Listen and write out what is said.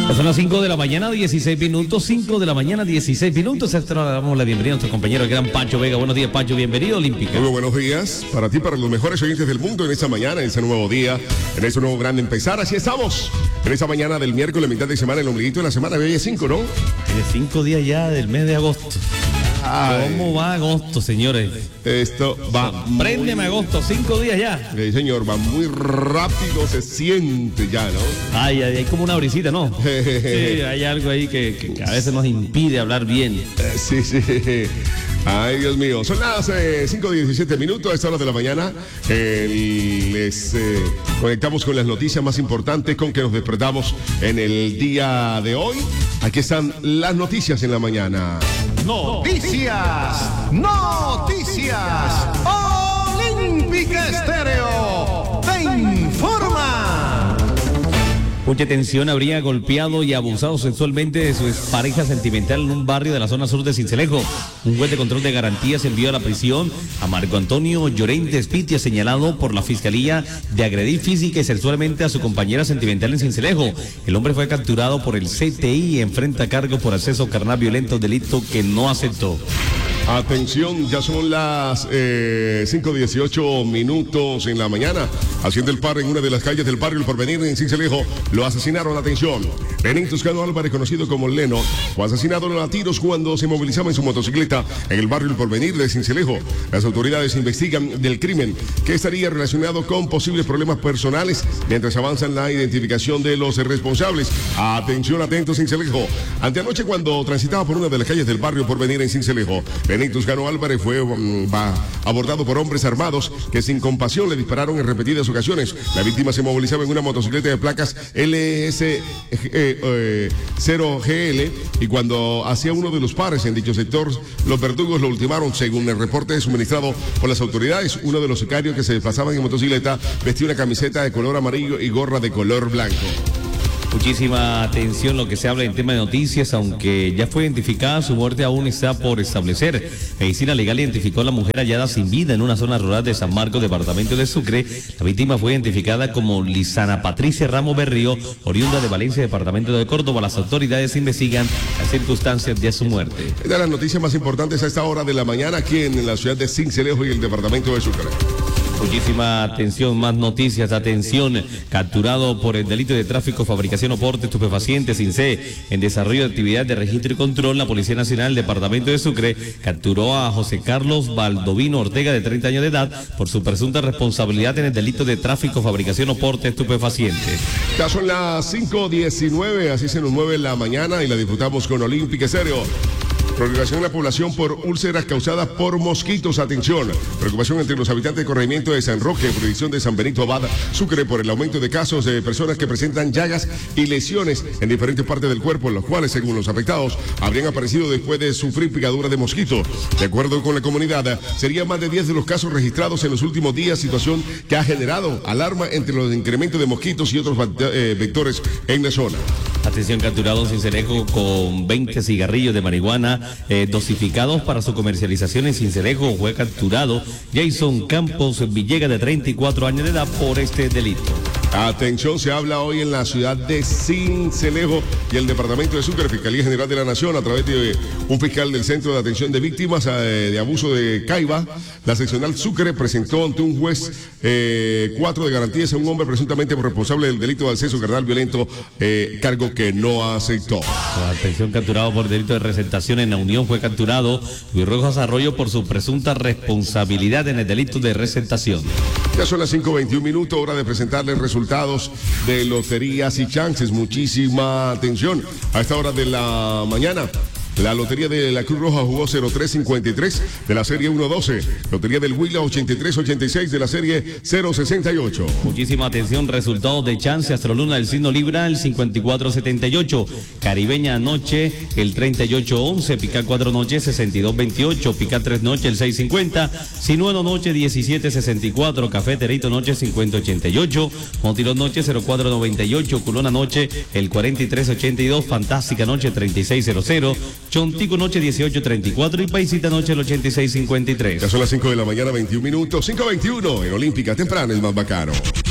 Son las 5 de la mañana, 16 minutos, 5 de la mañana, 16 minutos. Hasta ahora damos la bienvenida a nuestro compañero, el gran Pancho Vega. Buenos días, Pancho, bienvenido, Olímpica. Muy buenos días para ti, para los mejores oyentes del mundo en esta mañana, en este nuevo día, en este nuevo gran empezar. Así estamos, en esta mañana del miércoles, mitad de semana, el ombliguito de la semana, hoy es 5, ¿no? De 5 días ya del mes de agosto. Ay. ¿Cómo va agosto, señores? Esto va. Préndeme agosto, 5 días ya. Sí, señor, va muy rápido, se siente ya, ¿no? Ay, hay como una brisita, ¿no? Sí, hay algo ahí que a veces nos impide hablar bien. Sí. Ay, Dios mío. Son las 5:17 minutos a esta hora de la mañana. Les conectamos con las noticias más importantes con que nos despertamos en el día de hoy. Aquí están las noticias en la mañana. Noticias Olímpica Estéreo te informa. Mucha tensión, habría golpeado y abusado sexualmente de su pareja sentimental en un barrio de la zona sur de Sincelejo. Un juez de control de garantías envió a la prisión a Marco Antonio Llorente Espitia, señalado por la Fiscalía de agredir física y sexualmente a su compañera sentimental en Sincelejo. El hombre fue capturado por el CTI y enfrenta cargos por acceso carnal violento, delito que no aceptó. Atención, ya son las 5:18 minutos en la mañana. Haciendo el par en una de las calles del barrio El Porvenir en Sincelejo, lo asesinaron. Atención, Lenín Toscano Álvarez, conocido como Leno, fue asesinado a tiros cuando se movilizaba en su motocicleta en el barrio El Porvenir de Sincelejo. Las autoridades investigan del crimen, que estaría relacionado con posibles problemas personales, mientras avanzan la identificación de los responsables. Atención, atentos, Sincelejo. Anteanoche, cuando transitaba por una de las calles del barrio El Porvenir en Sincelejo, Lenín Toscano Álvarez fue abordado por hombres armados que sin compasión le dispararon en repetidas ocasiones. La víctima se movilizaba en una motocicleta de placas LS0GL y cuando hacía uno de los pares en dicho sector, los verdugos lo ultimaron. Según el reporte suministrado por las autoridades, uno de los sicarios que se desplazaban en motocicleta vestía una camiseta de color amarillo y gorra de color blanco. Muchísima atención lo que se habla en tema de noticias, aunque ya fue identificada, su muerte aún está por establecer. Medicina Legal identificó a la mujer hallada sin vida en una zona rural de San Marcos, departamento de Sucre. La víctima fue identificada como Lisana Patricia Ramos Berrío, oriunda de Valencia, departamento de Córdoba. Las autoridades investigan las circunstancias de su muerte. Es de las noticias más importantes a esta hora de la mañana aquí en la ciudad de Sincelejo y el departamento de Sucre. Muchísima atención, más noticias, atención, capturado por el delito de tráfico, fabricación o porte de estupefacientes, INCE, en desarrollo de actividad de registro y control. La Policía Nacional, Departamento de Sucre, capturó a José Carlos Baldovino Ortega, de 30 años de edad, por su presunta responsabilidad en el delito de tráfico, fabricación o porte de estupefacientes. Ya son las 5:19, así se nos mueve la mañana y la disfrutamos con Olímpica Estéreo. Preocupación en la población por úlceras causadas por mosquitos. Atención, preocupación entre los habitantes de corregimiento de San Roque, jurisdicción de San Benito Abad, Sucre, por el aumento de casos de personas que presentan llagas y lesiones en diferentes partes del cuerpo, los cuales, según los afectados, habrían aparecido después de sufrir picadura de mosquito. De acuerdo con la comunidad, serían más de 10 de los casos registrados en los últimos días, situación que ha generado alarma entre los incrementos de mosquitos y otros vectores en la zona. Atención, capturado en Sincelejo con 20 cigarrillos de marihuana dosificados para su comercialización en Sincelejo. Fue capturado Jason Campos Villegas, de 34 años de edad, por este delito. Atención, se habla hoy en la ciudad de Sincelejo y el departamento de Sucre, Fiscalía General de la Nación, a través de un fiscal del Centro de Atención de Víctimas de Abuso de Caiba. La seccional Sucre presentó ante un juez 4 de garantías a un hombre presuntamente responsable del delito de acceso carnal violento, cargo que no aceptó. Atención, capturado por delito de receptación en la Unión, fue capturado Luis Rojas Arroyo por su presunta responsabilidad en el delito de receptación. Ya son las 5:21 minutos, hora de presentarles resultados de loterías y chances. Muchísima atención a esta hora de la mañana. La lotería de la Cruz Roja jugó 0353 de la serie 112. Lotería del Huila 8386 de la serie 068. Muchísima atención, resultados de chance. Astroluna del signo Libra, el 5478. Caribeña anoche, el 3811. Pica 4 noche, 6228. Pica 3 noche, el 650. Sinuelo noche, 1764. Cafeterito noche, 5088. Montilón noche, 0498. Culona noche, el 4382. Fantástica noche, 3600. Chontico noche 18:34 y Paisita noche el 86:53. Ya son las 5 de la mañana, 21 minutos, 5:21 en Olímpica, temprano el más bacano.